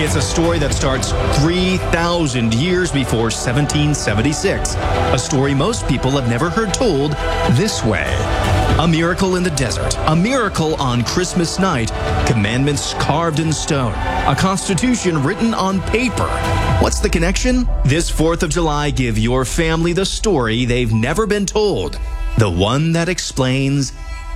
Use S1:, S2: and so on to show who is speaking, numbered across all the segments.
S1: It's a story that starts 3,000 years before 1776. A story most people have never heard told this way. A miracle in the desert. A miracle on Christmas night. Commandments carved in stone. A constitution written on paper. What's the connection? This 4th of July, give your family the story they've never been told. The one that explains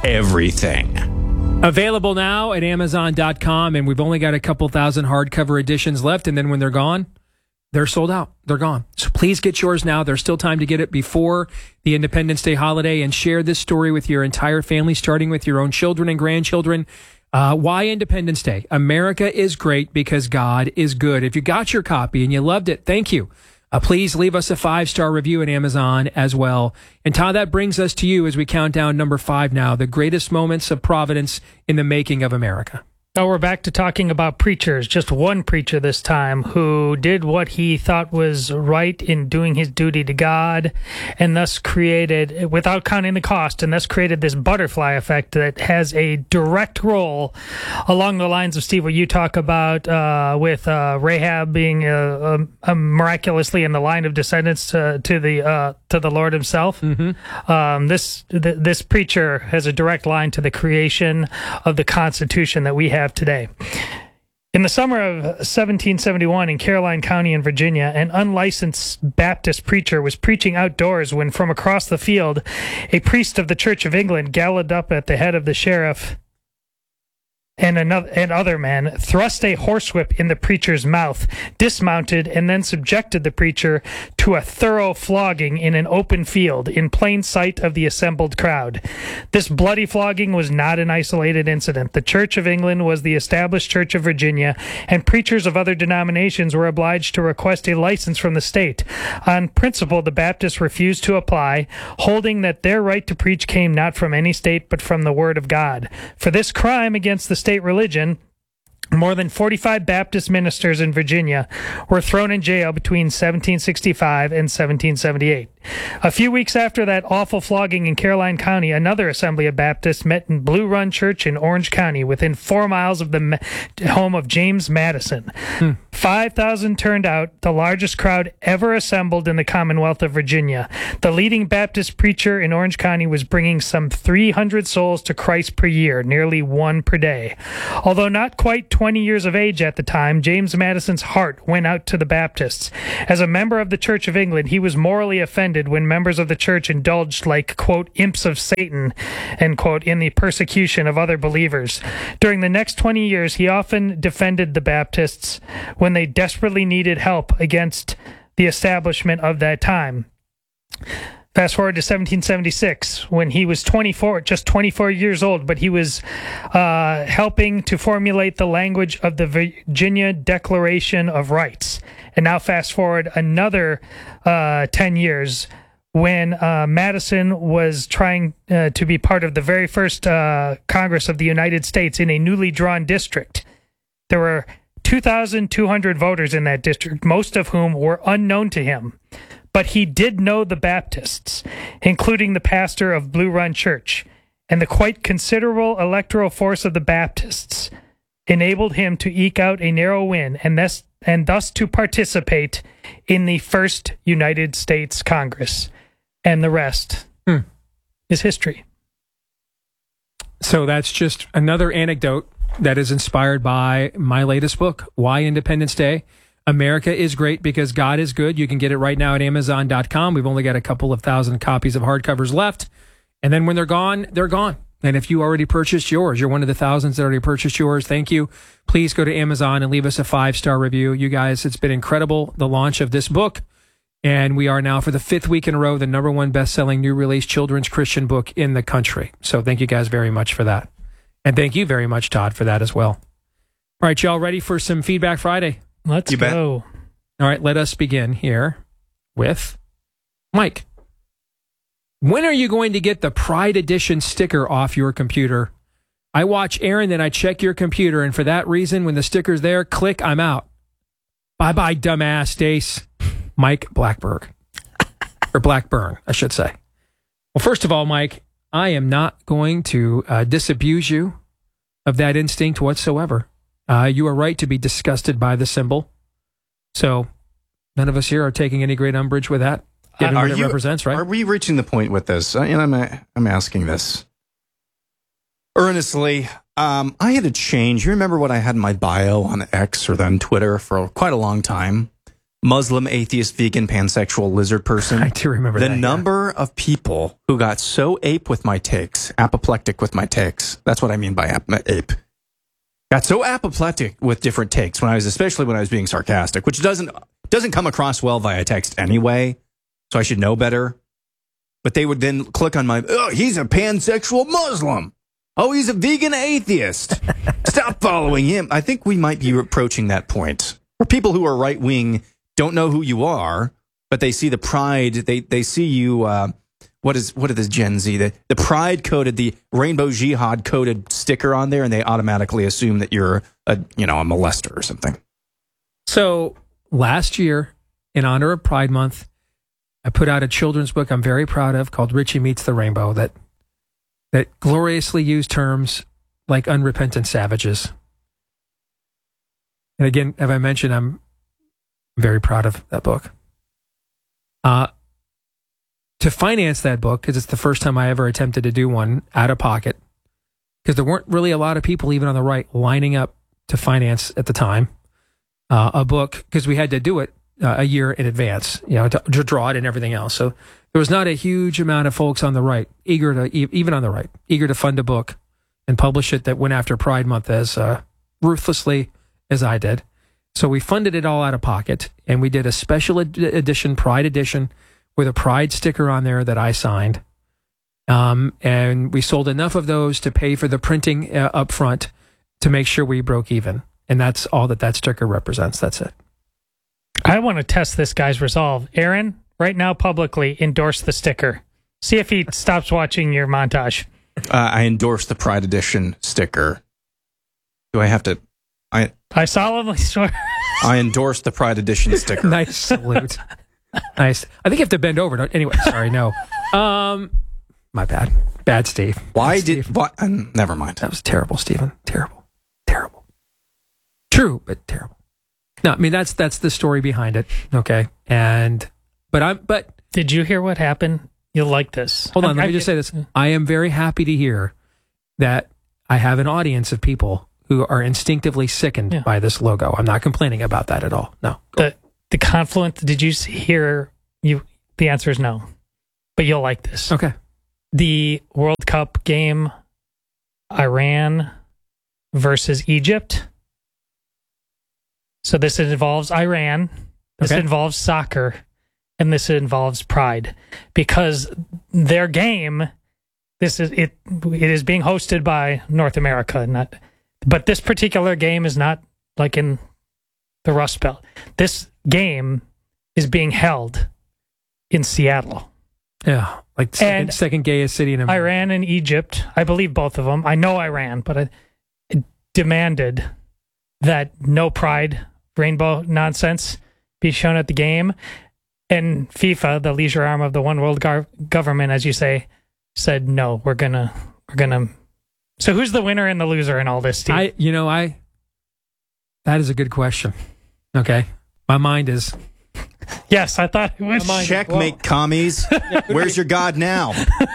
S1: everything.
S2: Available now at Amazon.com, and we've only got a couple thousand hardcover editions left, and then when they're gone, they're sold out. They're gone. So please get yours now. There's still time to get it before the Independence Day holiday, and share this story with your entire family, starting with your own children and grandchildren. Why Independence Day? America is great because God is good. If you got your copy and you loved it, thank you. Please leave us a 5-star review at Amazon as well. And Todd, that brings us to you as we count down number 5 now, the greatest moments of providence in the making of America.
S3: Now we're back to talking about preachers, just one preacher this time, who did what he thought was right in doing his duty to God, and thus created, without counting the cost, and thus created this butterfly effect that has a direct role along the lines of, Steve, what you talk about with Rahab being miraculously in the line of descendants to the Lord himself. Mm-hmm. This preacher has a direct line to the creation of the Constitution that we have today. In the summer of 1771 in Caroline County in Virginia, an unlicensed Baptist preacher was preaching outdoors when from across the field, a priest of the Church of England galloped up at the head of the sheriff and other men, thrust a horsewhip in the preacher's mouth, dismounted, and then subjected the preacher to a thorough flogging in an open field, in plain sight of the assembled crowd. This bloody flogging was not an isolated incident. The Church of England was the established Church of Virginia, and preachers of other denominations were obliged to request a license from the state. On principle, the Baptists refused to apply, holding that their right to preach came not from any state, but from the Word of God. For this crime against the state religion, more than 45 Baptist ministers in Virginia were thrown in jail between 1765 and 1778. A few weeks after that awful flogging in Caroline County, another assembly of Baptists met in Blue Run Church in Orange County, within 4 miles of the home of James Madison. 5,000 turned out, the largest crowd ever assembled in the Commonwealth of Virginia. The leading Baptist preacher in Orange County was bringing some 300 souls to Christ per year, nearly one per day. Although not quite 20 years of age at the time, James Madison's heart went out to the Baptists. As a member of the Church of England, he was morally offended when members of the church indulged like, quote, imps of Satan, end quote, in the persecution of other believers. During the next 20 years, he often defended the Baptists when they desperately needed help against the establishment of that time. Fast forward to 1776, when he was 24, just 24 years old, but he was helping to formulate the language of the Virginia Declaration of Rights. And now fast forward another 10 years, when Madison was trying to be part of the very first Congress of the United States in a newly drawn district. There were 2,200 voters in that district, most of whom were unknown to him. But he did know the Baptists, including the pastor of Blue Run Church, and the quite considerable electoral force of the Baptists enabled him to eke out a narrow win and thus to participate in the first United States Congress. And the rest is history.
S2: So that's just another anecdote that is inspired by my latest book, Why Independence Day? America is great because God is good. You can get it right now at Amazon.com. We've only got a couple of thousand copies of hardcovers left. And then when they're gone, they're gone. And if you already purchased yours, you're one of the thousands that already purchased yours, thank you. Please go to Amazon and leave us a 5-star review. You guys, it's been incredible, the launch of this book. And we are now, for the 5th week in a row, the #1 best-selling new release children's Christian book in the country. So thank you guys very much for that. And thank you very much, Todd, for that as well. All right, y'all ready for some Feedback Friday?
S3: Let's go.
S2: All right, let us begin here with Mike. When are you going to get the Pride Edition sticker off your computer? I watch Aaron, then I check your computer, and for that reason, when the sticker's there, click, I'm out. Bye-bye, dumbass, Stace. Mike Blackburn. Or Blackburn, I should say. Well, first of all, Mike, I am not going to disabuse you of that instinct whatsoever. You are right to be disgusted by the symbol. So none of us here are taking any great umbrage with that, given what it represents, right?
S4: Are we reaching the point with this? And I'm asking this earnestly. I had to change. You remember what I had in my bio on X or then Twitter for quite a long time? Muslim, atheist, vegan, pansexual, lizard person.
S2: I do remember that.
S4: The number of people who got so apoplectic with my takes. That's what I mean by ape. Got so apoplectic with different takes especially when I was being sarcastic, which doesn't come across well via text anyway, so I should know better. But they would then click on he's a pansexual Muslim. Oh, he's a vegan atheist. Stop following him. I think we might be approaching that point where people who are right-wing don't know who you are, but they see the pride. They see you. What is this Gen Z? The pride coded, the rainbow jihad coded sticker on there, and they automatically assume that you're a molester or something.
S2: So last year, in honor of Pride Month, I put out a children's book I'm very proud of called Richie Meets the Rainbow that gloriously used terms like unrepentant savages. And again, as I mentioned, I'm very proud of that book. To finance that book, because it's the first time I ever attempted to do one out of pocket, because there weren't really a lot of people even on the right lining up to finance at the time a book, because we had to do it a year in advance, to draw it and everything else. So there was not a huge amount of folks on the right, eager to fund a book and publish it that went after Pride Month as ruthlessly as I did. So we funded it all out of pocket, and we did a special edition, Pride edition, with a Pride sticker on there that I signed. And we sold enough of those to pay for the printing up front to make sure we broke even. And that's all that sticker represents. That's it.
S3: I want to test this guy's resolve. Aaron, right now publicly endorse the sticker. See if he stops watching your montage.
S4: I endorse the Pride Edition sticker. Do I have to?
S3: I solemnly swear.
S4: I endorse the Pride Edition sticker.
S2: Nice salute. Nice. I think you have to bend over. Anyway, sorry, no. My bad. Bad, Steve.
S4: Never mind.
S2: That was terrible, Stephen. Terrible. True, but terrible. No, I mean that's the story behind it. Okay, but
S3: did you hear what happened? You'll like this.
S2: Hold on, let me just say this. I am very happy to hear that I have an audience of people who are instinctively sickened by this logo. I'm not complaining about that at all. No.
S3: The confluence, did you hear? The answer is no, but you'll like this.
S2: Okay. The
S3: World Cup game, Iran versus Egypt. So this involves Iran, this involves soccer, and this involves Pride, because their game, it is being hosted by North America, but this particular game is not like in the Rust Belt. This game is being held in Seattle.
S2: Yeah, like second gayest city in America.
S3: Iran and Egypt, I believe both of them. I know Iran, but it demanded that no Pride rainbow nonsense be shown at the game, and FIFA, the leisure arm of the one world government, as you say, said no. We're gonna. So who's the winner and the loser in all this, Steve?
S2: That is a good question. Okay, my mind is.
S3: Yes, I thought it was.
S4: Checkmate, commies. Where's your God now?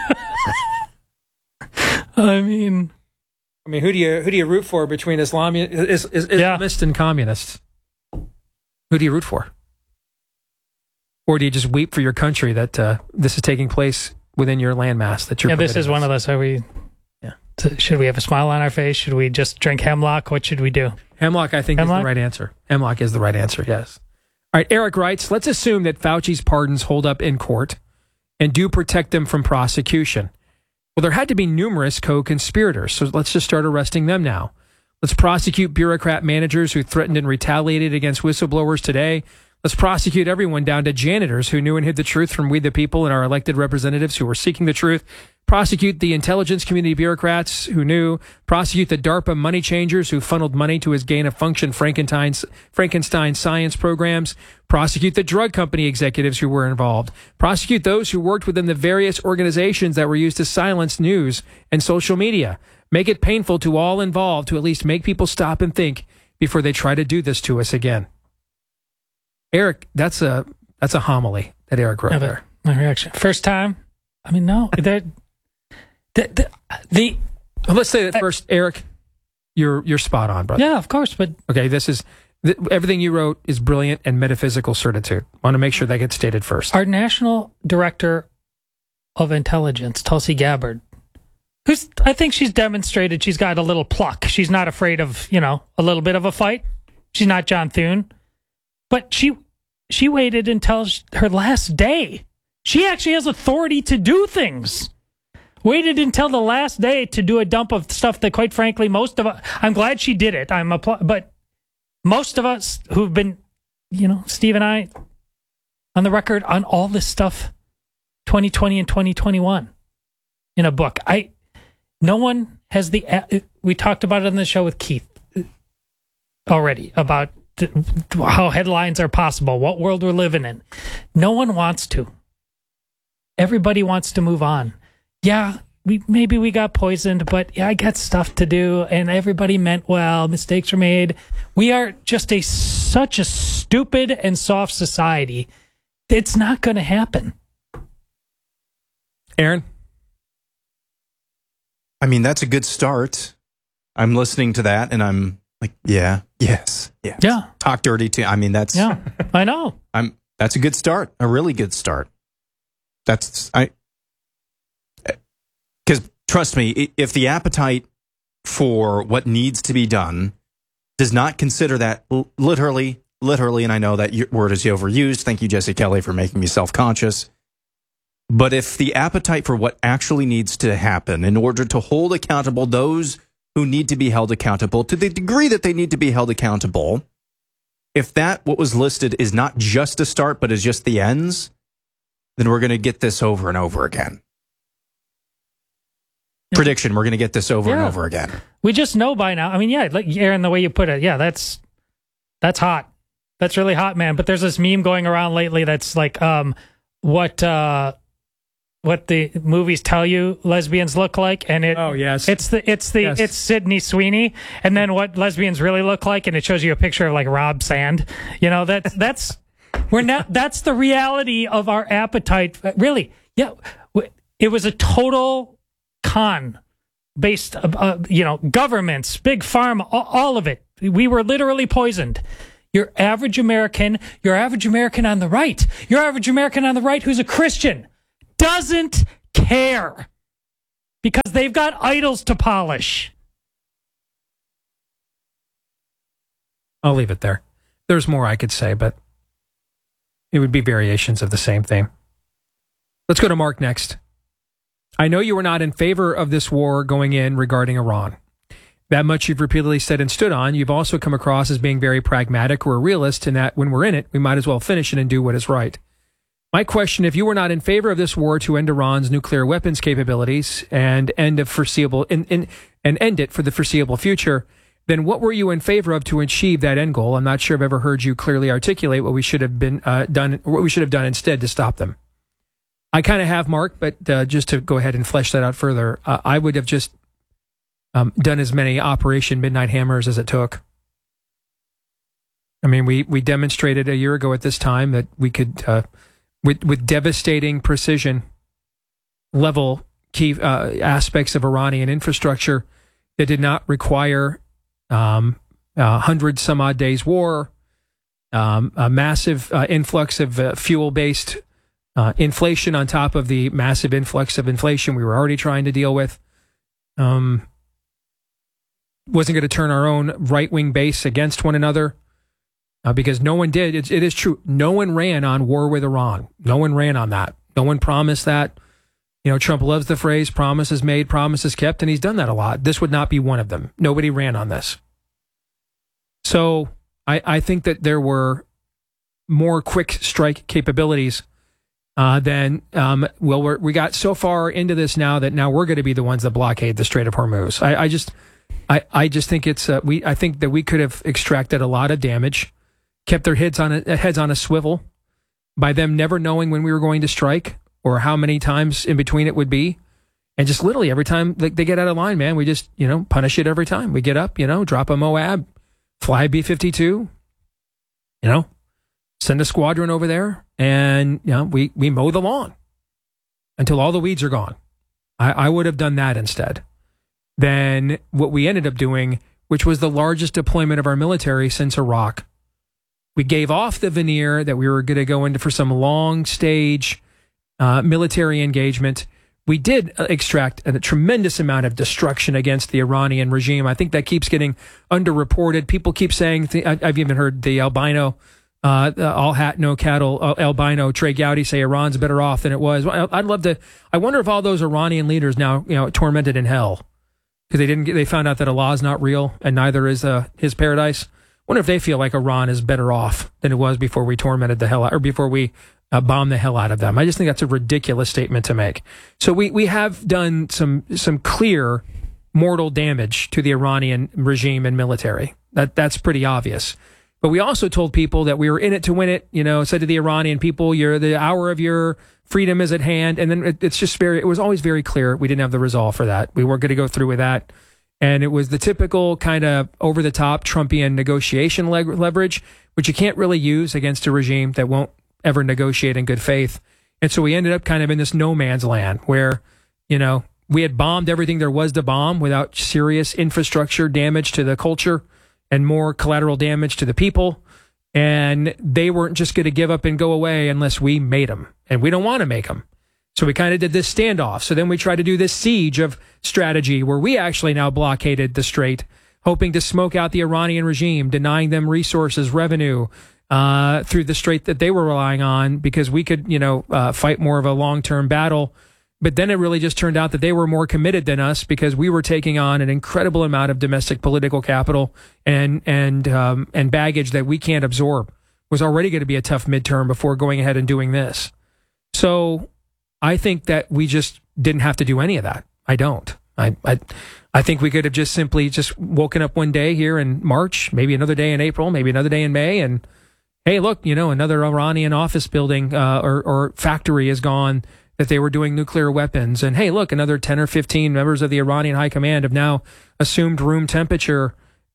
S2: I mean, who do you root for between Islamists and communists? Who do you root for? Or do you just weep for your country that this is taking place within your landmass? That you're.
S3: Yeah, this is one of those. Are we? Yeah. Should we have a smile on our face? Should we just drink hemlock? What should we do?
S2: Hemlock, I think, is the right answer. Hemlock is the right answer. Yes. All right. Eric writes, let's assume that Fauci's pardons hold up in court and do protect them from prosecution. Well, there had to be numerous co-conspirators, so let's just start arresting them now. Let's prosecute bureaucrat managers who threatened and retaliated against whistleblowers today. Let's prosecute everyone down to janitors who knew and hid the truth from we the people and our elected representatives who were seeking the truth. Prosecute the intelligence community bureaucrats who knew. Prosecute the DARPA money changers who funneled money to his gain-of-function Frankenstein science programs. Prosecute the drug company executives who were involved. Prosecute those who worked within the various organizations that were used to silence news and social media. Make it painful to all involved to at least make people stop and think before they try to do this to us again. Eric, that's a homily that Eric wrote there.
S3: My reaction. First time. I mean, no.
S2: Let's say that first, Eric. You're spot on, brother.
S3: Yeah, of course. But
S2: okay, everything you wrote is brilliant and metaphysical certitude. I want to make sure that gets stated first.
S3: Our National Director of Intelligence, Tulsi Gabbard, I think she's demonstrated she's got a little pluck. She's not afraid of, a little bit of a fight. She's not John Thune. But she waited until her last day. She actually has authority to do things. Waited until the last day to do a dump of stuff that, quite frankly, most of us, I'm glad she did it. But most of us who've been, Steve and I, on the record on all this stuff, 2020 and 2021, in a book. No one has we talked about it on the show with Keith already about how headlines are possible, what world we're living in. No one wants to. Everybody wants to move on. Yeah, maybe we got poisoned, but yeah, I got stuff to do, and everybody meant well. Mistakes are made. We are just such a stupid and soft society. It's not going to happen.
S2: Aaron?
S4: I mean, that's a good start. I'm listening to that, and I'm like, yes.
S3: Yeah.
S4: Talk dirty to. I mean, that's.
S3: Yeah, I know.
S4: That's a good start. A really good start. Because trust me, if the appetite for what needs to be done does not consider that literally, and I know that word is overused. Thank you, Jesse Kelly, for making me self-conscious. But if the appetite for what actually needs to happen in order to hold accountable those who need to be held accountable to the degree that they need to be held accountable, if what was listed is not just a start, but is just the ends, then we're going to get this over and over again. Prediction, we're going to get this over and over again. We
S3: just know by now. I mean, like Aaron, the way you put it, that's hot. That's really hot, man. But there's this meme going around lately that's like what the movies tell you lesbians look like, and it's Sydney Sweeney, and then what lesbians really look like, and it shows you a picture of like Rob Sand. That's that's the reality of our appetite. Really, it was a total con based, governments, big pharma, all of it. We were literally poisoned. Your average American on the right, who's a Christian, doesn't care because they've got idols to polish.
S2: I'll leave it there. There's more I could say, but it would be variations of the same theme. Let's go to Mark next. I know you were not in favor of this war going in regarding Iran. That much you've repeatedly said and stood on. You've also come across as being very pragmatic or a realist in that when we're in it, we might as well finish it and do what is right. My question, if you were not in favor of this war to end Iran's nuclear weapons capabilities and end it for the foreseeable future, then what were you in favor of to achieve that end goal? I'm not sure I've ever heard you clearly articulate what we should have done instead to stop them. I kind of have, Mark, but just to go ahead and flesh that out further, I would have just done as many Operation Midnight Hammers as it took. I mean, we demonstrated a year ago at this time that we could, with devastating precision, level key aspects of Iranian infrastructure that did not require 100 some odd days war, a massive influx of fuel-based inflation on top of the massive influx of inflation we were already trying to deal with. Wasn't going to turn our own right-wing base against one another because no one did. It is true. No one ran on war with Iran. No one ran on that. No one promised that. Trump loves the phrase, promises made, promises kept, and he's done that a lot. This would not be one of them. Nobody ran on this. So I think that there were more quick strike capabilities than, we got so far into this now that now we're going to be the ones that blockade the Strait of Hormuz. I just think it's, I think that we could have extracted a lot of damage, kept their heads on a swivel by them never knowing when we were going to strike or how many times in between it would be. And just literally every time they get out of line, man, we just, punish it every time. We get up, drop a Moab, fly B-52, you know, send a squadron over there, and you know, we mow the lawn until all the weeds are gone. I would have done that instead. Then what we ended up doing, which was the largest deployment of our military since Iraq, we gave off the veneer that we were going to go into for some long stage military engagement. We did extract a tremendous amount of destruction against the Iranian regime. I think that keeps getting underreported. People keep saying, I've even heard the albino, all hat, no cattle, albino Trey Gowdy say Iran's better off than it was. Well, I'd love to. I wonder if all those Iranian leaders now, you know, tormented in hell because they found out that Allah is not real and neither is his paradise. Wonder if they feel like Iran is better off than it was before we tormented the hell out, or before we bombed the hell out of them. I just think that's a ridiculous statement to make. So we have done some clear mortal damage to the Iranian regime and military. That's pretty obvious. But we also told people that we were in it to win it. You know, said to the Iranian people, the hour of your freedom is at hand. And then it was always very clear we didn't have the resolve for that. We weren't going to go through with that. And it was the typical kind of over-the-top Trumpian negotiation leverage, which you can't really use against a regime that won't ever negotiate in good faith. And so we ended up kind of in this no man's land where, you know, we had bombed everything there was to bomb without serious infrastructure damage to the culture and more collateral damage to the people. And they weren't just going to give up and go away unless we made them. And we don't want to make them. So we kind of did this standoff. So then we tried to do this siege of strategy where we actually now blockaded the strait, hoping to smoke out the Iranian regime, denying them resources, revenue through the strait that they were relying on because we could, you know, fight more of a long-term battle. But then it really just turned out that they were more committed than us because we were taking on an incredible amount of domestic political capital and baggage that we can't absorb. It was already going to be a tough midterm before going ahead and doing this. So I think that we just didn't have to do any of that. I don't. I think we could have just simply just woken up one day here in March, maybe another day in April, maybe another day in May, and hey, look, you know, another Iranian office building or factory is gone that they were doing nuclear weapons. And hey, look, another 10 or 15 members of the Iranian high command have now assumed room temperature.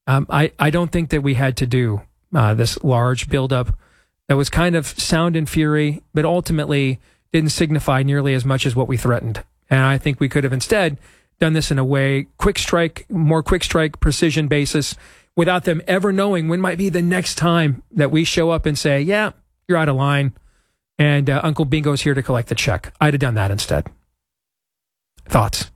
S2: I don't think that we had to do this large buildup that was kind of sound and fury, but ultimately didn't signify nearly as much as what we threatened. And I think we could have instead done this in a way, more quick strike, precision basis, without them ever knowing when might be the next time that we show up and say, yeah, you're out of line, and Uncle Bingo's here to collect the check. I'd have done that instead. Thoughts?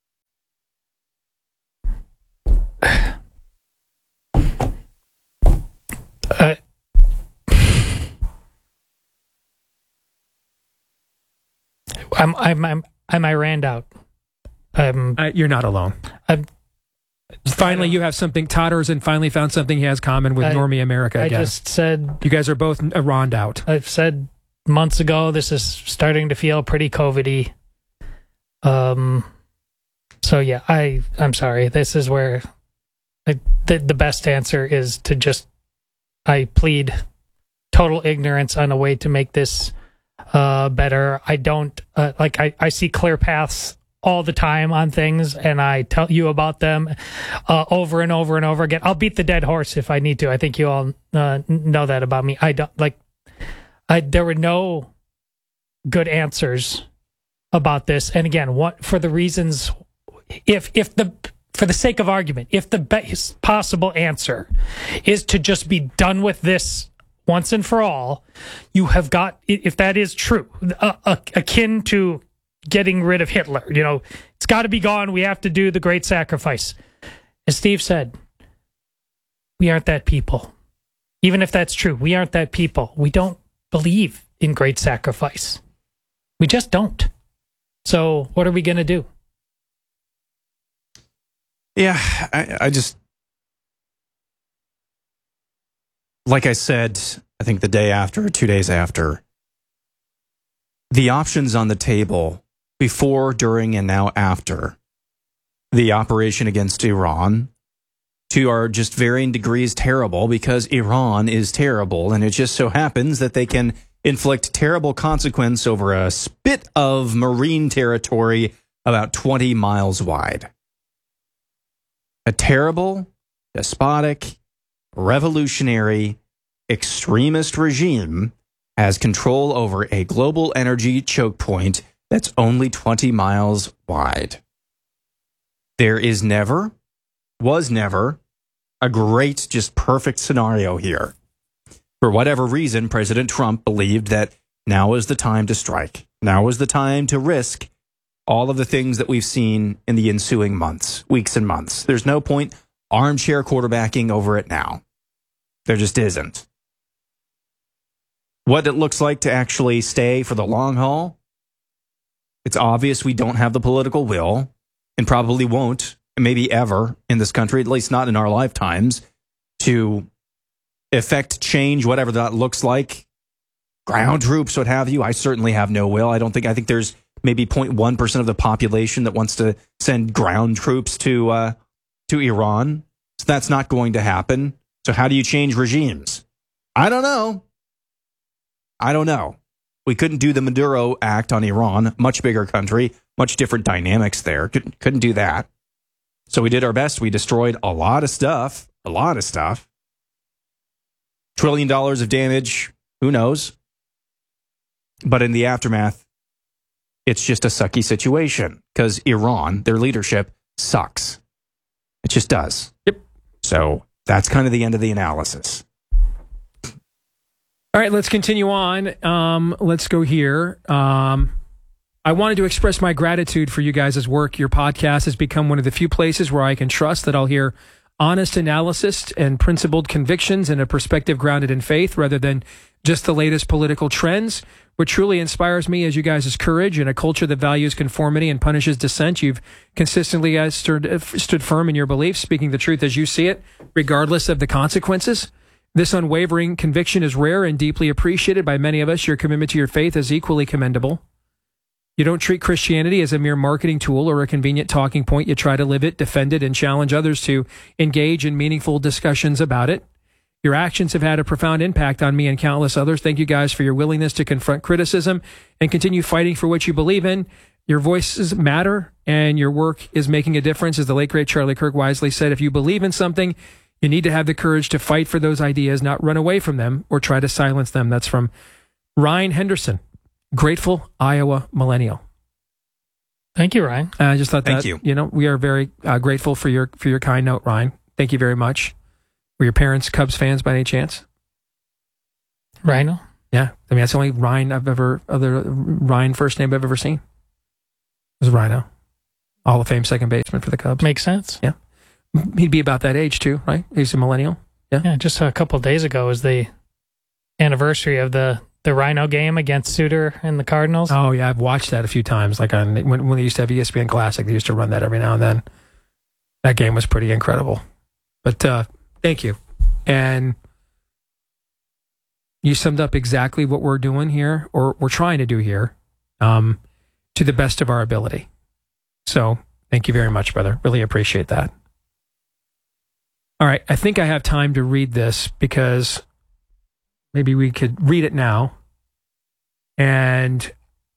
S3: I'm Iran out.
S2: You're not alone. Finally, you have something. Totters and finally found something he has common with Normie America again.
S3: I just said
S2: you guys are both Iran'd out.
S3: I've said months ago this is starting to feel pretty COVID-y. So yeah, I'm sorry. This is where the best answer is to just I plead total ignorance on a way to make this better. I don't I see clear paths all the time on things, and I tell you about them over and over and over again. I'll beat the dead horse if I need to. I think you all know that about me. I don't there were no good answers about this. And again, what for the reasons, for the sake of argument, if the best possible answer is to just be done with this once and for all, you have got, if that is true, akin to getting rid of Hitler, you know, it's got to be gone. We have to do the great sacrifice. As Steve said, we aren't that people. Even if that's true, we aren't that people. We don't believe in great sacrifice. We just don't. So what are we going to do?
S4: Yeah, I just, like I said, I think the day after or 2 days after, the options on the table before, during, and now after the operation against Iran are just varying degrees terrible because Iran is terrible, and it just so happens that they can inflict terrible consequence over a spit of marine territory about 20 miles wide. A terrible, despotic, revolutionary, extremist regime has control over a global energy choke point that's only 20 miles wide. There is never, was never, a great, just perfect scenario here. For whatever reason, President Trump believed that now is the time to strike. Now is the time to risk all of the things that we've seen in the ensuing months, weeks and months. There's no point armchair quarterbacking over it now. There just isn't. What it looks like to actually stay for the long haul, it's obvious we don't have the political will, and probably won't, maybe ever in this country, at least not in our lifetimes, to effect change, whatever that looks like. Ground troops, what have you. I certainly have no will. I think there's maybe 0.1% of the population that wants to send ground troops to Iran. So that's not going to happen. So how do you change regimes? I don't know. We couldn't do the Maduro Act on Iran, much bigger country, much different dynamics there. Couldn't do that. So we did our best. We destroyed a lot of stuff. $1 trillion of damage. Who knows? But in the aftermath, it's just a sucky situation because Iran, their leadership, sucks. It just does.
S2: Yep.
S4: So that's kind of the end of the analysis.
S2: All right, let's continue on. Let's go here. I wanted to express my gratitude for you guys' work. Your podcast has become one of the few places where I can trust that I'll hear honest analysis and principled convictions and a perspective grounded in faith rather than just the latest political trends. What truly inspires me is you guys' courage in a culture that values conformity and punishes dissent. You've consistently guys stood firm in your beliefs, speaking the truth as you see it, regardless of the consequences. This unwavering conviction is rare and deeply appreciated by many of us. Your commitment to your faith is equally commendable. You don't treat Christianity as a mere marketing tool or a convenient talking point. You try to live it, defend it, and challenge others to engage in meaningful discussions about it. Your actions have had a profound impact on me and countless others. Thank you guys for your willingness to confront criticism and continue fighting for what you believe in. Your voices matter and your work is making a difference. As the late, great Charlie Kirk wisely said, if you believe in something, you need to have the courage to fight for those ideas, not run away from them or try to silence them. That's from Ryan Henderson, grateful Iowa millennial.
S3: Thank you, Ryan.
S2: I just thought
S4: Thank you.
S2: We are very grateful for your kind note, Ryan. Thank you very much. Were your parents Cubs fans by any chance?
S3: Rhino?
S2: Yeah. I mean, that's the only Ryan first name I've ever seen. It was Rhino. Hall of Fame second baseman for the Cubs.
S3: Makes sense.
S2: Yeah. He'd be about that age too, right? He's a millennial. Yeah.
S3: Yeah, just a couple of days ago was the anniversary of the Rhino game against Suter and the Cardinals.
S2: Oh, yeah. I've watched that a few times. Like when they used to have ESPN Classic, they used to run that every now and then. That game was pretty incredible. But thank you. And you summed up exactly what we're doing here, or we're trying to do here, to the best of our ability. So thank you very much, brother. Really appreciate that. All right. I think I have time to read this because maybe we could read it now and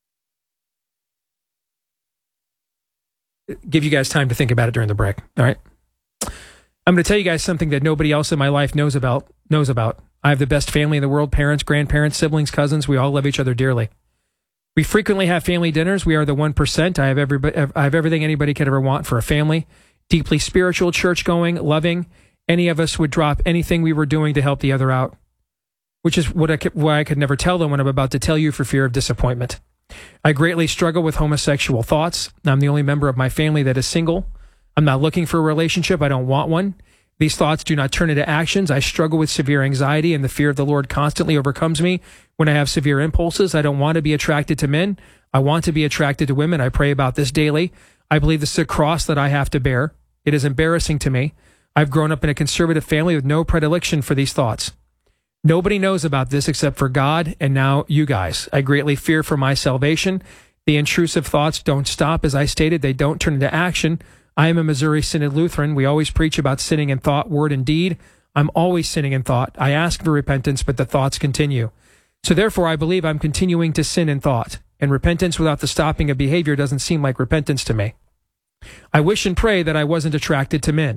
S2: give you guys time to think about it during the break. All right. I'm going to tell you guys something that nobody else in my life knows about. I have the best family in the world, parents, grandparents, siblings, cousins. We all love each other dearly. We frequently have family dinners. We are the 1%. I have everything anybody could ever want for a family. Deeply spiritual, church-going, loving. Any of us would drop anything we were doing to help the other out, which is why I could never tell them what I'm about to tell you for fear of disappointment. I greatly struggle with homosexual thoughts. I'm the only member of my family that is single. I'm not looking for a relationship. I don't want one. These thoughts do not turn into actions. I struggle with severe anxiety, and the fear of the Lord constantly overcomes me when I have severe impulses. I don't want to be attracted to men. I want to be attracted to women. I pray about this daily. I believe this is a cross that I have to bear. It is embarrassing to me. I've grown up in a conservative family with no predilection for these thoughts. Nobody knows about this except for God and now you guys. I greatly fear for my salvation. The intrusive thoughts don't stop. As I stated, they don't turn into action. I am a Missouri Synod Lutheran. We always preach about sinning in thought, word, and deed. I'm always sinning in thought. I ask for repentance, but the thoughts continue. So therefore, I believe I'm continuing to sin in thought. And repentance without the stopping of behavior doesn't seem like repentance to me. I wish and pray that I wasn't attracted to men.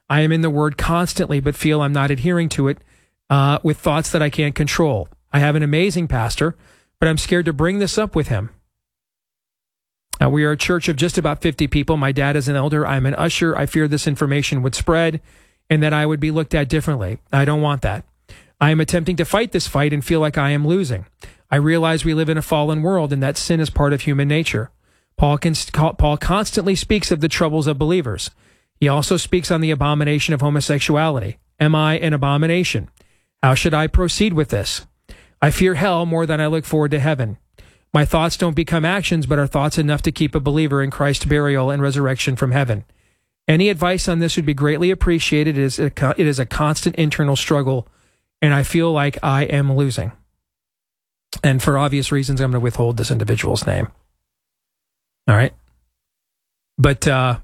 S2: I am in the Word constantly, but feel I'm not adhering to it with thoughts that I can't control. I have an amazing pastor, but I'm scared to bring this up with him. We are a church of just about 50 people. My dad is an elder. I'm an usher. I fear this information would spread and that I would be looked at differently. I don't want that. I am attempting to fight this fight and feel like I am losing. I realize we live in a fallen world and that sin is part of human nature. Paul constantly speaks of the troubles of believers. He also speaks on the abomination of homosexuality. Am I an abomination? How should I proceed with this? I fear hell more than I look forward to heaven. My thoughts don't become actions, but are thoughts enough to keep a believer in Christ's burial and resurrection from heaven. Any advice on this would be greatly appreciated. It is a constant internal struggle, and I feel like I am losing. And for obvious reasons, I'm going to withhold this individual's name. All right? But I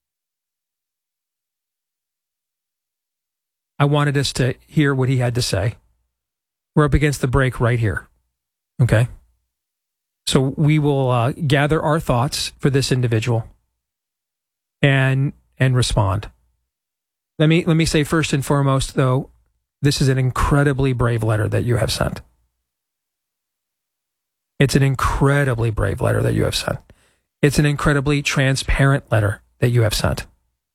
S2: wanted us to hear what he had to say. We're up against the break right here. Okay? So we will gather our thoughts for this individual and respond. Let me say first and foremost, though, this is an incredibly brave letter that you have sent. It's an incredibly brave letter that you have sent. It's an incredibly transparent letter that you have sent.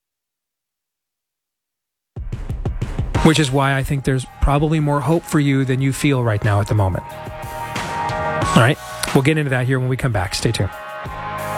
S2: Which is why I think there's probably more hope for you than you feel right now at the moment. All right? We'll get into that here when we come back. Stay tuned.